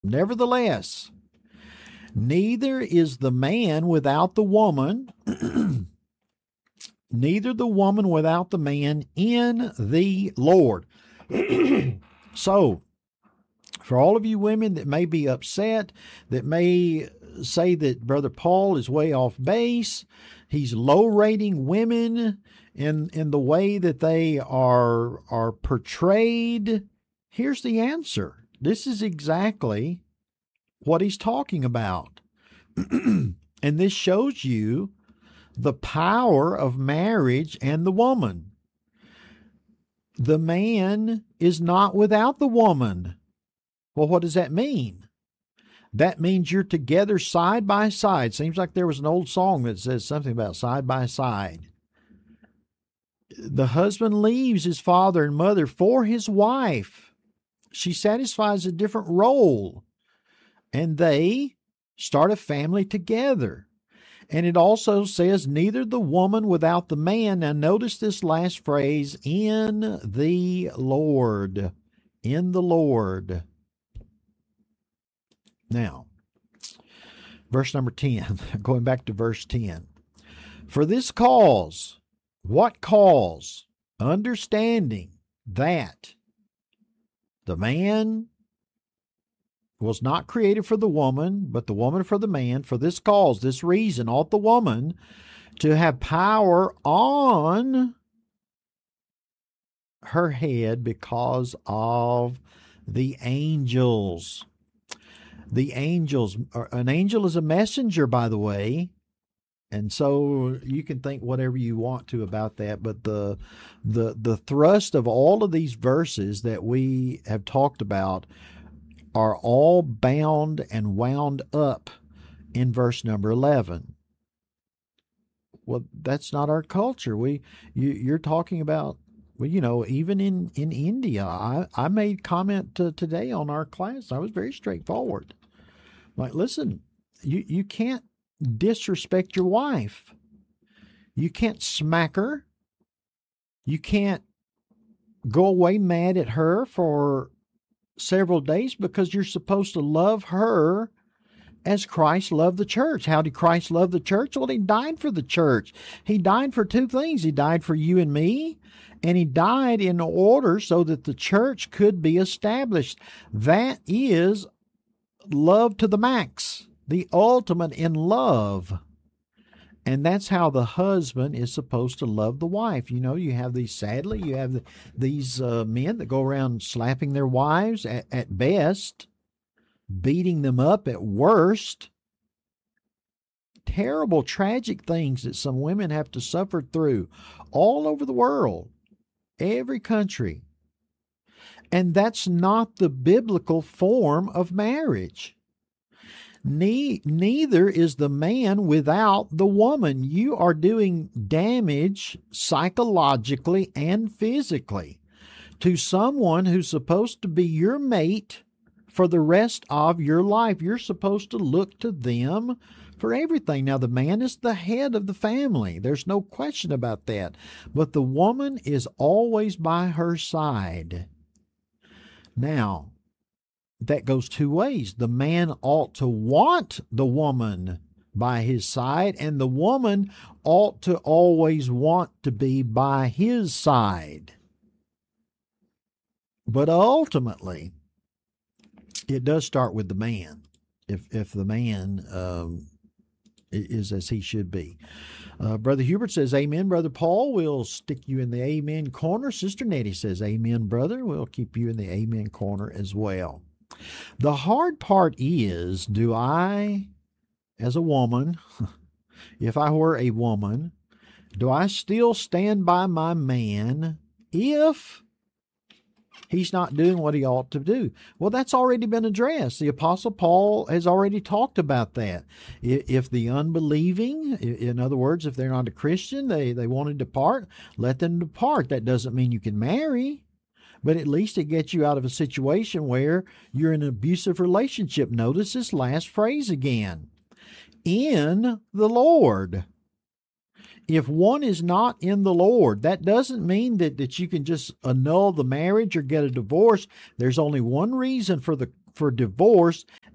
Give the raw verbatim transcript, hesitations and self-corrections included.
Nevertheless, neither is the man without the woman, neither the woman without the man in the Lord. So, for all of you women that may be upset, that may say that Brother Paul is way off base, he's low rating women in in the way that they are are portrayed, here's the answer. This is exactly what he's talking about. And this shows you the power of marriage and the woman. The man is not without the woman. Well, what does that mean? That means you're together side by side. Seems like there was an old song that says something about side by side. The husband leaves his father and mother for his wife. She satisfies a different role, and they start a family together. And it also says, neither the woman without the man. Now notice this last phrase, in the Lord. In the Lord. Now, verse number ten, going back to verse ten. For this cause, what cause? Understanding that the man was not created for the woman, but the woman for the man. For this cause, this reason, ought the woman to have power on her head because of the angels. The angels, an angel is a messenger, by the way, and so you can think whatever you want to about that, but the the the thrust of all of these verses that we have talked about are all bound and wound up in verse number eleven. Well, that's not our culture. We you, you're talking about, well, you know, even in, in India, I, I made comment to, today on our class. I was very straightforward. Like, listen, you, you can't disrespect your wife. You can't smack her. You can't go away mad at her for several days because you're supposed to love her as Christ loved the church. How did Christ love the church? Well, he died for the church. He died for two things. He died for you and me, and he died in order so that the church could be established. That is love to the max, the ultimate in love. And that's how the husband is supposed to love the wife. You know, you have these, sadly, you have the, these uh, men that go around slapping their wives at, at best, beating them up at worst. Terrible, tragic things that some women have to suffer through all over the world, every country. And that's not the biblical form of marriage. Ne- neither is the man without the woman. You are doing damage psychologically and physically to someone who's supposed to be your mate for the rest of your life. You're supposed to look to them for everything. Now, the man is the head of the family. There's no question about that. But the woman is always by her side. Now, that goes two ways. The man ought to want the woman by his side, and the woman ought to always want to be by his side. But ultimately, it does start with the man, if if the man um, is as he should be. Uh, Brother Hubert says, amen, Brother Paul. We'll stick you in the amen corner. Sister Nettie says, amen, brother. We'll keep you in the amen corner as well. The hard part is, do I, as a woman, if I were a woman, do I still stand by my man if he's not doing what he ought to do? Well, that's already been addressed. The Apostle Paul has already talked about that. If the unbelieving, in other words, if they're not a Christian, they, they want to depart, let them depart. That doesn't mean you can marry, but at least it gets you out of a situation where you're in an abusive relationship. Notice this last phrase again. In the Lord. If one is not in the Lord, that doesn't mean that, that you can just annul the marriage or get a divorce. There's only one reason for the for divorce